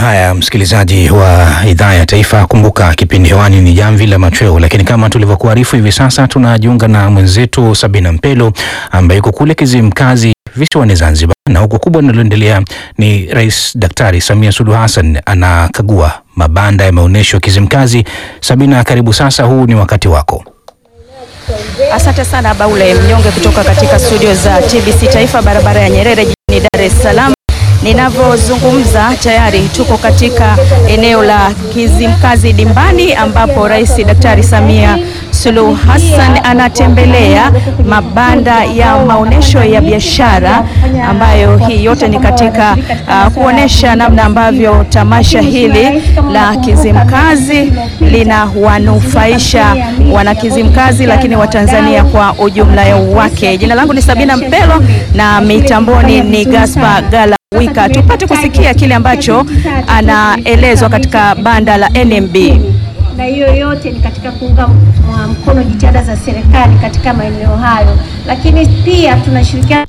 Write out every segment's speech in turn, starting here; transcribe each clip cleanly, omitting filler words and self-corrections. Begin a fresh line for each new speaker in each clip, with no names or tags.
Haya, msikilizaji wa idhaa ya Taifa, kumbuka kipindi hewani ni Jamvi la Machweo, lakini kama tulivyokuarifu hivi sasa tunajiunga na mwenzetu Sabina Mpelo ambaye yuko kule Kizimkazi visiwani Zanzibar, na huko kubwa linaloendelea ni Rais Daktari Samia Suluhu Hassan anakagua mabanda ya maonyesho Kizimkazi. Sabina, karibu sasa, huu ni wakati wako.
Asante sana Baule Mnyonge kutoka katika studio za TBC Taifa, barabara ya Nyerere jijini Dar es Salaam. Ninavyozungumza tayari tuko katika eneo la Kizimkazi Dimbani ambapo Rais Daktari Samia Suluhu Hassan anatembelea mabanda ya maonesho ya biashara, ambayo hii yote ni katika kuonesha namna ambavyo tamasha hili la Kizimkazi linawanufaisha wana Kizimkazi, lakini Watanzania kwa ujumla wake. Jina langu ni Sabina Mpelo na mitamboni ni Gaspar Gala Wika. Tupate kusikia kile ambacho anaelezwa katika banda la NMB.
Na hiyo yote ni katika kuunga mkono jitihada za serikali katika maeneo hayo, lakini pia tunashirikiana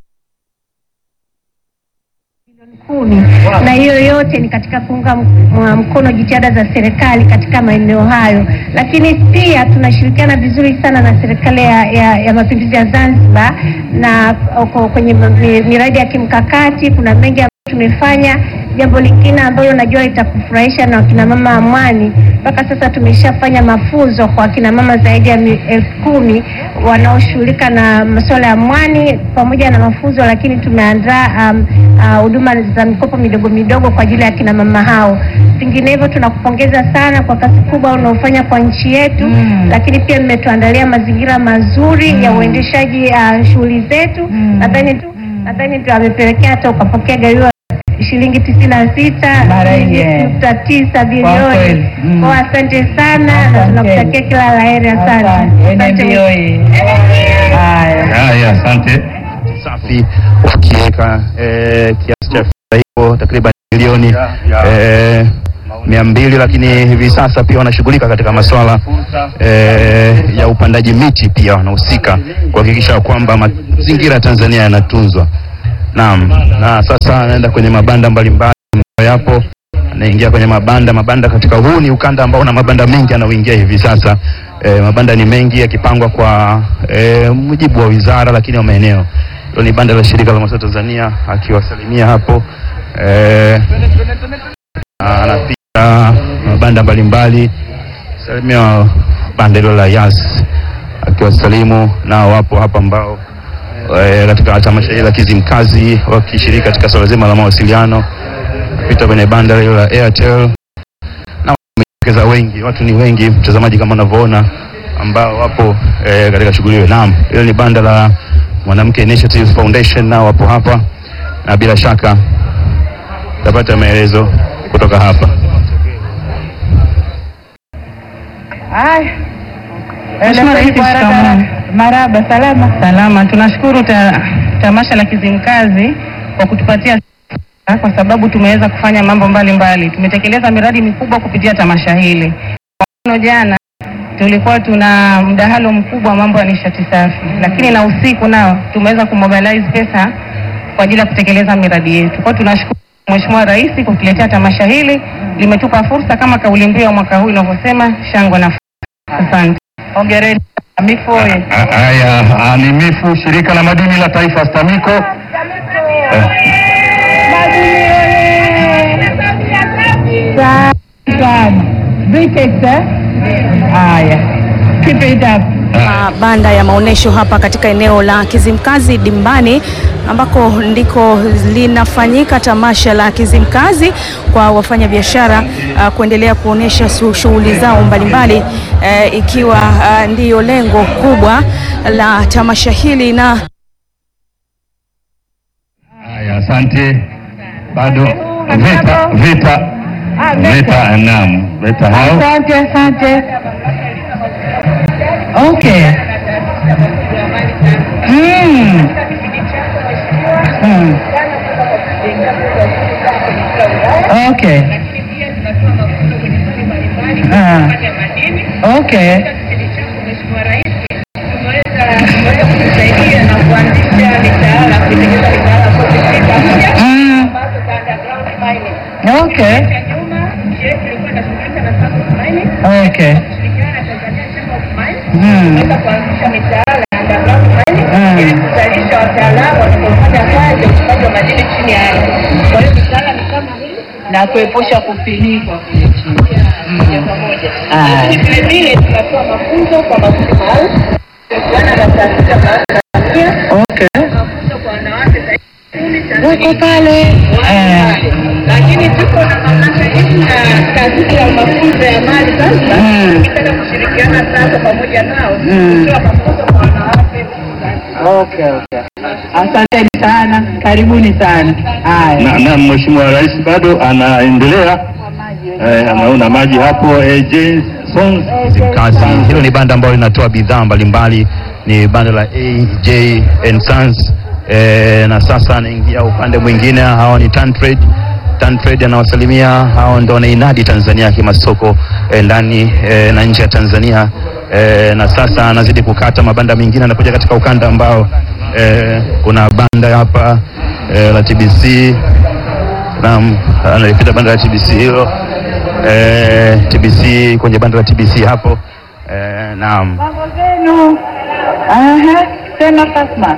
na hiyo yote ni katika kuunga mkono jitihada za serikali katika maeneo hayo, lakini pia tunashirikiana vizuri sana na serikali ya Mapinduzi ya Zanzibar na kwenye miradi ya kimkakati. Kuna mengi ambayo tumefanya. Jambo lingine ambalo najua litakufurahisha na wakina mama Amani, mpaka sasa tumeshafanya mafunzo kwa wakina mama zaidi ya 10,000 wanaoshughulika na masuala ya mwani pamoja na mafunzo, lakini tumeandaa huduma za mikopo midogo midogo kwa ajili ya kina mama hao. Vinginevyo tunakupongeza sana kwa kazi kubwa unaofanya kwa nchi yetu, lakini pia mmetuandalia mazingira mazuri ya uendeshaji shughuli zetu. Nadhani ndio amepelekea hata ukapokea gari shilingi 96.9 bilioni. Kwa asante sana na tunakutakia kila laheri. Asante.
Haya, asante. Safi, wakiweka kiasi cha fedha hiyo takriban milioni 200, lakini hivi sasa pia wanashughulika katika masuala ya upandaji miti, pia wanahusika kuhakikisha kwamba mazingira ya Tanzania yanatunzwa. Naam, na sasa anaenda kwenye mabanda mbalimbali yapo, anaingia kwenye mabanda katika huu ni ukanda ambao una mabanda mengi anaoingia hivi sasa. Mabanda ni mengi yakipangwa kwa mujibu wa wizara, lakini wa maeneo. Hilo ni banda la shirika la mawasiliano Tanzania, akiwasalimia hapo. Anapita mabanda mbalimbali, salimia banda hilo la Yas, akiwasalimu nao wapo hapa ambao katika tamasha hili la Kizimkazi wakishiriki katika swala zima la mawasiliano. Pita kwenye banda hilo la Airtel na wamejitokeza wengi, watu ni wengi mtazamaji, kama unavyoona ambao wapo katika shughuli hiyo. Naam, hilo ni banda la Mwanamke Initiative Foundation, nao wapo hapa na bila shaka tapata maelezo kutoka hapa.
Maraba, salama. Tunashukuru tamasha la Kizimkazi kwa kutupatia, kwa sababu tumeweza kufanya mambo mbalimbali. Tumetekeleza miradi mikubwa kupitia tamasha hili. Kwa mfano, jana tulikuwa tuna mdahalo mkubwa wa mambo ya nishati safi, lakini na usiku nao tumeweza kumobilize pesa kwa ajili ya kutekeleza miradi yetu. Kwa tunashukuru Mheshimiwa Rais kwa kutuletea tamasha hili, limetupa fursa kama kauli mbiu ya mwaka huu inavyosema, shangwe na fursa. Asante. Hongereni.
Haya, ni Mifu, shirika la madini la taifa STAMICO.
Banda ya maonesho hapa katika eneo la Kizimkazi Dimbani, ambako ndiko linafanyika tamasha la Kizimkazi kwa wafanyabiashara kuendelea kuonesha shughuli zao mbalimbali, ikiwa ndiyo lengo kubwa la tamasha hili. Na
haya, asante. Bado vita naam, vita hao.
Asante. Okay. Okay. Okay. Okay. Okay.
Tunaweza kuanzisha mitaala ya underground mining ili kuzalisha wataalamu wanaofanya kazi ya madini chini ya ardhi. Kwa hiyo mitaala ni kama hii na kuepusha kufinikwa kule chini. Vile vile tunatoa mafunzo kwa mafundi maalum kuhusiana na taasisi za Tanzania.
Okay.
Mafunzo kwa wanawake zaidi wako pale. Lakini tuko na mamlaka yetu na taasisi ya mafunzo ya mali sasa. Tunataka kushirikiana sasa pamoja nao kutoa mafunzo kwa wanawake.
Okay. Asante sana. Karibuni sana. Haya.
Na Mheshimiwa Rais bado anaendelea. Anaona maji hapo kazi. Hilo ni banda ambalo linatoa bidhaa mbalimbali, ni banda la AJ and Sons. Na sasa anaingia upande mwingine, hao ni Tantrade anawasalimia, hao ndio wanainadi Tanzania kimasoko ndani na nje ya Tanzania. Na sasa anazidi kukata mabanda mengine, anakuja katika ukanda ambao kuna banda hapa la TBC. Naam, analipita banda la TBC hilo. TBC kwenye banda la TBC hapo. Naam.
Mambo zenu. Sema Fatma.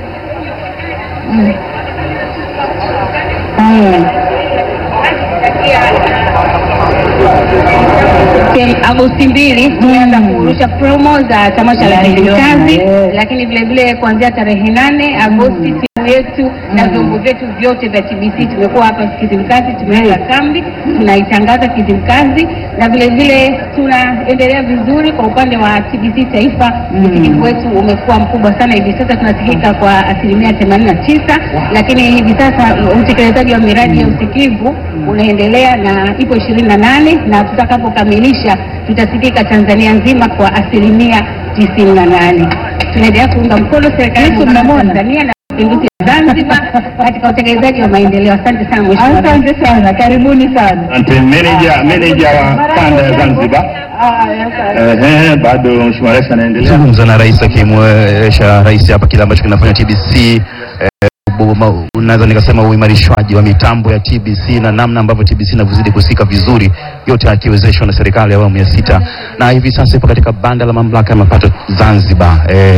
Agosti 2 tumeanza kurusha promo za tamasha la Kizimkazi, lakini vile vile kuanzia tarehe 8 Agosti timu yetu na vyombo vyetu vyote vya TBC tumekuwa hapa Kizimkazi, tumeweka kambi, tunaitangaza Kizimkazi, na vile vile tunaendelea vizuri kwa upande wa TBC Taifa. Usikivu wetu umekuwa mkubwa sana, hivi sasa tunasikika kwa 89%, lakini hivi sasa utekelezaji wa miradi ya usikivu unaendelea na ipo 28, na tutakapokamilisha tutasikika Tanzania nzima kwa 98%. Tunaendelea kuunga mkono serikali ya Tanzania na mapinduzi ya Zanzibar katika utekelezaji wa maendeleo. Asante sana mheshimiwa.
Asante sana. Karibuni sana.
Asante manager wa kanda ya Zanzibar. Bado Mheshimiwa Rais anaendelea kuzungumza na rais, akimweleza rais hapa kile ambacho kinafanya TBC. Unaweza nikasema uimarishwaji wa mitambo ya TBC na namna ambavyo TBC inavyozidi kusika vizuri, yote yakiwezeshwa na serikali ya awamu ya 6. Na hivi sasa ipo katika banda la mamlaka ya mapato Zanzibar,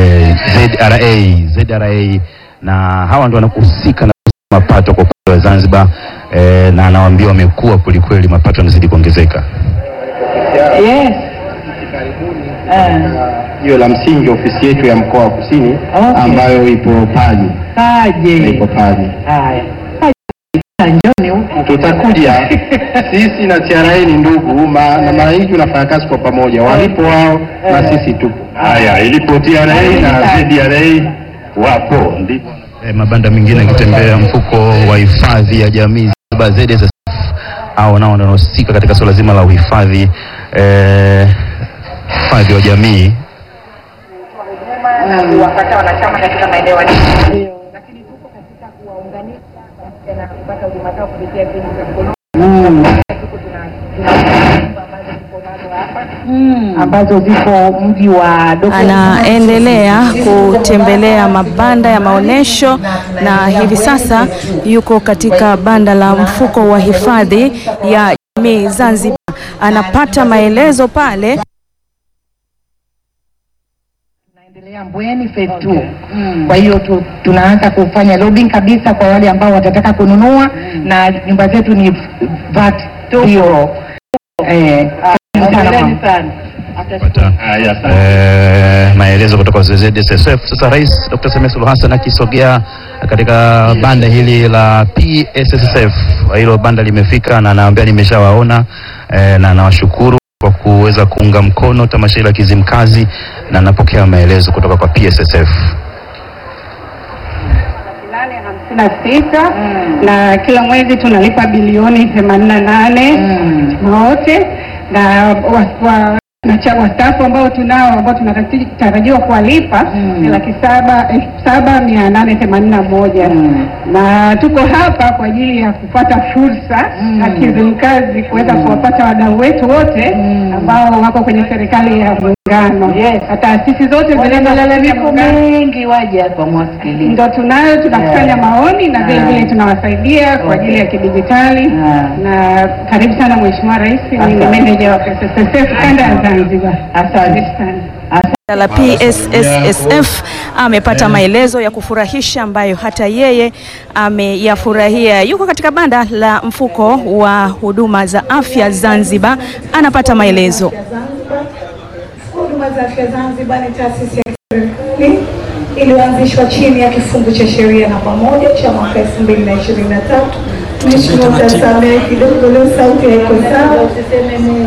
ZRA, na hawa ndio wanakuhusika na mapato kwa upande wa Zanzibar, na anawaambia wamekuwa kweli, mapato yanazidi kuongezeka.
Yes.
Hiyo la msingi ofisi yetu ya mkoa wa Kusini, ambayo ipo Paje. Ipo Paje.
Haya. Njoni huko.
Tutakuja. Sisi na TRA ni ndugu, na mara nyingi tunafanya kazi kwa pamoja. Walipo wao na sisi tupo.
Haya, ilipo TRA na ZRA wapo ndipo. Mabanda mengine yakitembea, mfuko wa hifadhi ya jamii ZSSF, au nao wanaohusika katika swala zima la uhifadhi hifadhi wa jamii
kuwapata wanachama katika maeneo lakini tuko katika kuwaunganisha na kupata huduma zao kupitia benki za mkono.
Ambazo ziko mji wa Dodoma.
Anaendelea kutembelea mabanda ya maonesho, na hivi sasa yuko katika banda la mfuko wa hifadhi ya jamii Zanzibar. Anapata maelezo pale.
Tunaendelea Mbweni phase 2. Kwa hiyo tunaanza kufanya lobbying kabisa kwa wale ambao watataka kununua, na nyumba zetu ni VAT 0.
Maelezo kutoka ZSSF. Sasa Rais Dr. Samia Suluhu Hassan akisogea katika banda hili la PSSSF, hilo banda limefika na anawaambia nimeshawaona, na nawashukuru kwa kuweza kuunga mkono tamasha la Kizimkazi, na napokea maelezo kutoka kwa PSSF.
856 na kila mwezi tunalipa bilioni 88 wote, na wastaafu ambao tunao ambao tunatarajiwa kuwalipa ni 7,881. Na tuko hapa kwa ajili ya kupata fursa ya Kizimkazi kuweza kuwapata wadau wetu wote
ambao wako kwenye serikali ya muungano. Taasisi zote zenye malalamiko mengi waje hapa mwasikilize. Ndio tunakusanya maoni na vile vile tunawasaidia kwa ajili ya kidijitali. Na karibu sana Mheshimiwa Rais, mimi ni meneja wa PSSSF kanda ya Zanzibar. Asante sana.
La PSSSF amepata maelezo ya kufurahisha ambayo hata yeye ameyafurahia. Yuko katika banda la mfuko wa huduma za afya Zanzibar, anapata maelezo.
Huduma za afya Zanzibar ni taasisi ya serikali iliyoanzishwa chini ya kifungu cha sheria namba 1 cha mwaka 2023. Mheshimiwa utasamehe kidogo, leo sauti haiko sawa, usiseme nini.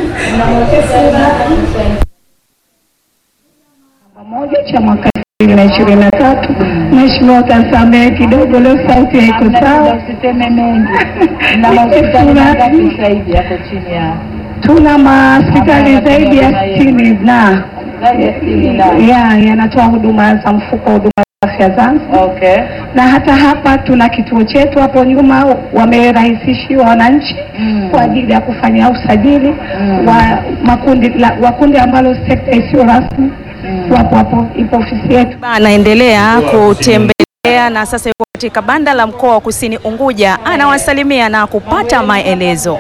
Moja cha mwaka 2023. Mheshimiwa utasamehe kidogo, leo sauti haiko sawa, usiseme mengi. Na mahospitali ngapi zaidi yako chini ya? Tuna hospitali zaidi ya 60 na yanatoa huduma za mfuko wa huduma za afya Zanzibar. Okay. Na hata hapa tuna kituo chetu hapo nyuma wamerahisishiwa wananchi kwa ajili ya kufanya usajili wa makundi ambalo sekta isiyo rasmi. Hapo ipo ofisi yetu.
Anaendelea kutembelea na sasa yuko katika banda la mkoa wa Kusini Unguja, anawasalimia na kupata maelezo.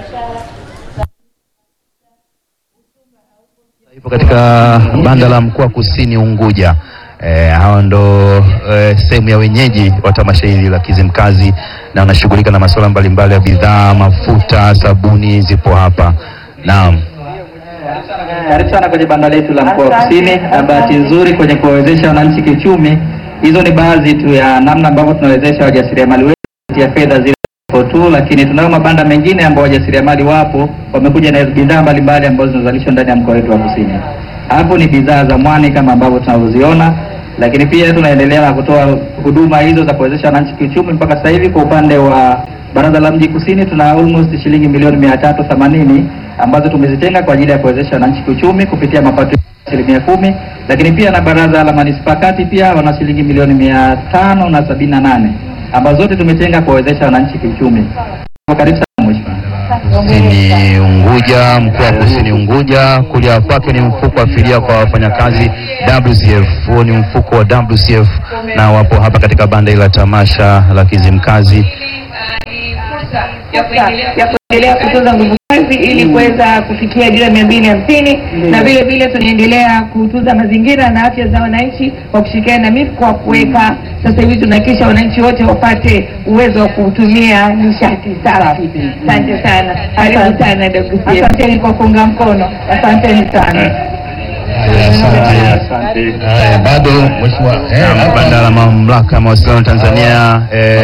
Ipo katika banda la mkoa wa Kusini Unguja. Hao ndo sehemu ya wenyeji wa tamasha hili la Kizimkazi, na wanashughulika na masuala mbalimbali ya bidhaa, mafuta, sabuni zipo hapa. Naam.
Karibu sana kwenye banda letu la mkoa wa Kusini. Bahati nzuri kwenye kuwawezesha wananchi kiuchumi, hizo ni baadhi tu ya namna ambavyo tunawezesha wajasiriamali wetu kupitia fedha zile tu, lakini tunayo mabanda mengine ambao wajasiriamali wapo wamekuja na bidhaa mbalimbali ambazo zinazalishwa ndani ya mkoa wetu wa Kusini. Hapo ni bidhaa za mwani kama ambavyo tunazoziona, lakini pia tunaendelea na kutoa huduma hizo za kuwezesha wananchi kiuchumi. Mpaka sasa hivi kwa upande wa Baraza la Mji Kusini tuna almost shilingi milioni 380 ambazo tumezitenga kwa ajili ya kuwezesha wananchi kiuchumi kupitia mapato ya 10%, lakini pia na Baraza la Manispaa Kati pia wana shilingi milioni 578 ambazo zote tumetenga kuwezesha wananchi kiuchumi. Karibu sana Mheshimiwa.
Kusini Unguja, mkoa wa Kusini Unguja, kulia kwake ni mfuko wa fidia kwa wafanyakazi WCF. Huo ni mfuko wa WCF na wapo hapa katika banda la tamasha la Kizimkazi
ya kuendelea kutunza nguvu kazi ili kuweza kufikia dira 250, na vile vile tunaendelea kutunza mazingira na afya za wananchi kwa kushirikiana na MIF kwa kuweka, sasa hivi tunahakikisha wananchi wote wapate uwezo wa kutumia nishati safi. Asante sana. Karibu sana Dr. Asanteni kwa kuunga mkono. Asanteni sana.
Asante. Bado Mheshimiwa banda la mamlaka ya mawasiliano Tanzania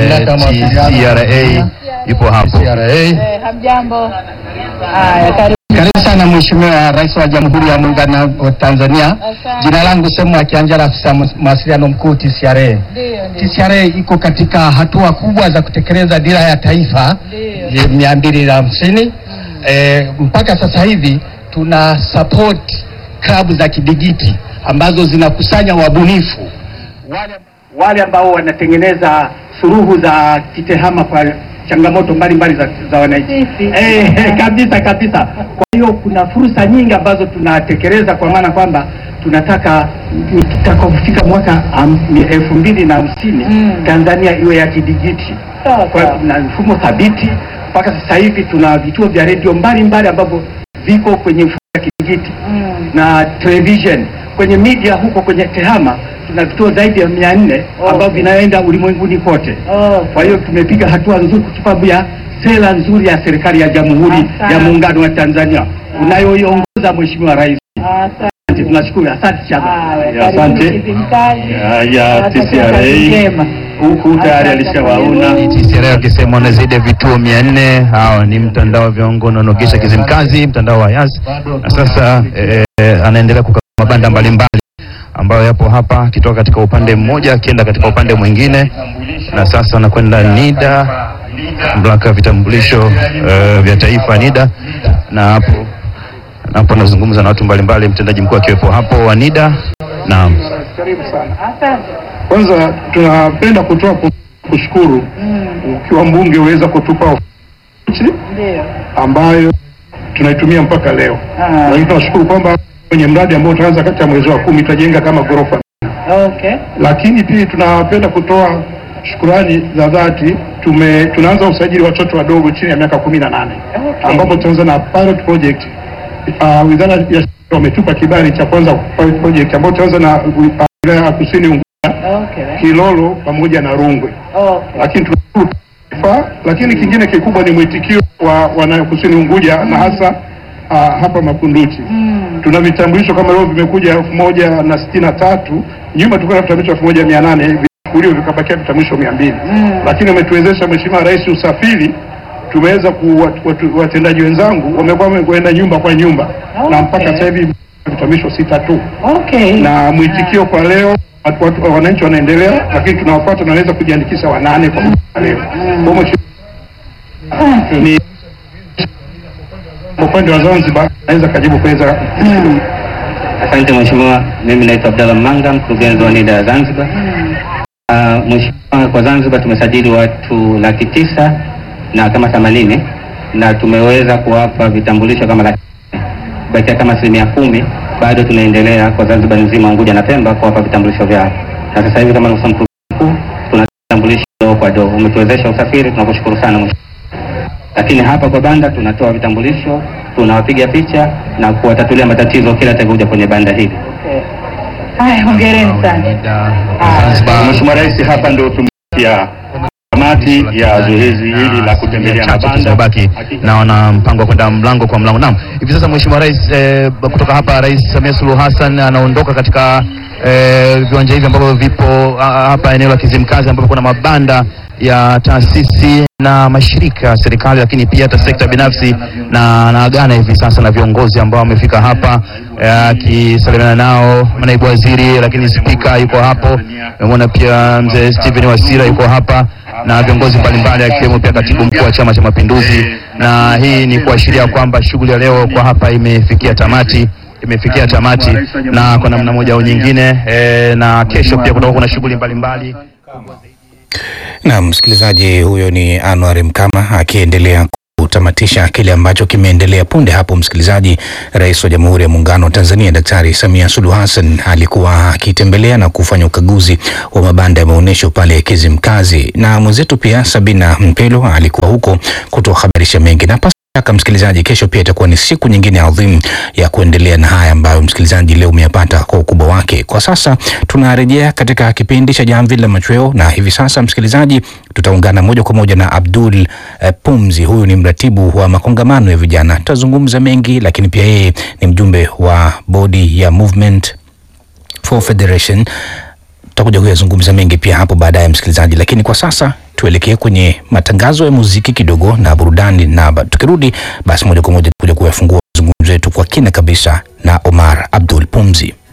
TCRA yupo hapo.
Hamjambo.
Karibu sana Mheshimiwa Rais wa Jamhuri ya Muungano wa Tanzania. Jina langu Semu Akianjala, afisa mawasiliano mkuu TCRA. TCRA iko katika hatua kubwa za kutekeleza dira ya taifa 250. Mpaka sasa hivi tuna support klabu za kidigiti ambazo zinakusanya wabunifu wale ambao wanatengeneza suluhu za kitehama kwa changamoto mbalimbali za wananchi. Kabisa. Kwa hiyo kuna fursa nyingi ambazo tunatekeleza, kwa maana kwamba tunataka tutakapofika mwaka 2050 Tanzania iwe ya kidigiti kwa na mfumo thabiti. Mpaka sasa hivi tuna vituo vya redio mbalimbali ambavyo viko kwenye mfumo wa kidigiti na television. Kwenye media huko kwenye tehama tuna vituo zaidi ya 400 ambavyo vinaenda ulimwenguni kote. Kwa hiyo tumepiga hatua nzuri kwa sababu ya sera nzuri ya serikali ya Jamhuri ya Muungano wa Tanzania unayoiongoza Mheshimiwa Rais. Asante, tunashukuru. Asante sana. Asante. Ya TCRA huku tayari alishawaona.
TCRA wakisema na zaidi ya vituo 400. Hao ni mtandao wa viungo unaogesha Kizimkazi, mtandao wa Yas. Na sasa anaendelea kukaa mabanda mbalimbali ambayo yapo hapa, kitoka katika upande mmoja akienda katika upande mwingine, na sasa anakwenda NIDA, mamlaka ya vitambulisho vya taifa NIDA, na hapo nazungumza na watu mbalimbali, mtendaji mkuu akiwepo hapo wa NIDA. Naam.
Karibu sana. Asante. Kwanza tunapenda kushukuru ukiwa mbunge uweza kutupa ofisi ambayo
tunaitumia mpaka leo. Lakini tunashukuru kwamba kwenye mradi ambao utaanza kati ya mwezi wa 10 tutajenga kama ghorofa.
Okay.
Lakini pia tunapenda kutoa shukrani za dhati. Tunaanza usajili wa watoto wadogo chini ya miaka 18. Okay. Ambapo tutaanza na pilot project. Wizara ya wametupa kibali cha kwanza pilot project ambapo tutaanza na wilaya ya Kusini Unguja, Kilolo pamoja na Rungwe. Okay. Lakini lakini kingine kikubwa ni mwitikio wa wana Kusini Unguja na hasa hapa Makunduchi. Tuna vitambulisho kama leo vimekuja 1063, nyuma tulikuwa na vitambulisho 1800, vilio vikabakia vitambulisho 200. Lakini umetuwezesha Mheshimiwa Rais usafiri, tumeweza watendaji wenzangu wamekuwa wamekwenda nyumba kwa nyumba. Okay. Na mpaka sasa hivi vitambulisho 6 tu. Okay. Na mwitikio kwa leo wananchi wanaendelea, lakini tunawafuata na naweza kujiandikisha 8 kwa leo. Ni upande wa Zanzibar naweza kajibu kuweza.
Asante Mheshimiwa, mimi naitwa Abdallah Manga, mkurugenzi wa NIDA ya Zanzibar. Mheshimiwa, kwa Zanzibar tumesajili watu 900,000 na kama 80 na tumeweza kuwapa vitambulisho kama 100,000. Bakia kama 10%, bado tunaendelea kwa Zanzibar nzima, Unguja na Pemba kuwapa vitambulisho vyao. Na sasa hivi kama mkuu tuna vitambulisho kwa dogo. Umetuwezesha usafiri, tunakushukuru sana Mheshimiwa. Lakini hapa kwa banda tunatoa vitambulisho, tunawapiga picha na kuwatatulia matatizo kila atakayokuja kwenye banda hili.
Haya, hongereni sana.
Mheshimiwa Rais, hapa ndio tumefikia kamati ya zoezi hili la kutembelea mabanda.
Baki na wana mpango wa kwenda mlango kwa mlango. Naam, hivi sasa Mheshimiwa Rais kutoka hapa Rais Samia Suluhu Hassan anaondoka katika viwanja hivi ambavyo vipo hapa eneo la Kizimkazi, ambapo kuna mabanda ya taasisi na mashirika ya serikali, lakini pia hata sekta binafsi, na anaagana hivi sasa na viongozi ambao wamefika hapa, akisalimiana nao naibu waziri, lakini spika yuko hapo, umeona pia mzee Steven Wasira yuko hapa na viongozi mbalimbali akiwemo pia katibu mkuu wa Chama cha Mapinduzi. Na hii ni kuashiria kwamba shughuli ya leo kwa hapa imefikia tamati, na kwa namna moja au nyingine na kesho pia kutakuwa kuna shughuli mbalimbali.
Na msikilizaji, huyo ni Anwar Mkama akiendelea kutamatisha kile ambacho kimeendelea punde hapo. Msikilizaji, Rais wa Jamhuri ya Muungano wa Tanzania Daktari Samia Suluhu Hassan alikuwa akitembelea na kufanya ukaguzi wa mabanda ya maonyesho pale Kizimkazi, na mwenzetu pia Sabina Mpelo alikuwa huko kutohabarisha mengi. Na kama msikilizaji, kesho pia itakuwa ni siku nyingine adhimu ya kuendelea na haya ambayo msikilizaji leo umeyapata kwa ukubwa wake. Kwa sasa tunarejea katika kipindi cha Jamvi la Machweo, na hivi sasa msikilizaji tutaungana moja kwa moja na Abdul Pumzi. Huyu ni mratibu wa makongamano ya vijana. Tutazungumza mengi, lakini pia yeye ni mjumbe wa bodi ya Movement for Federation. Tutakuja kuyazungumza mengi pia hapo baadaye msikilizaji, lakini kwa sasa tuelekee kwenye matangazo ya muziki kidogo na burudani, na tukirudi basi moja kwa moja kuja kuyafungua mazungumzo yetu kwa kina kabisa na Omar Abdul Pumzi.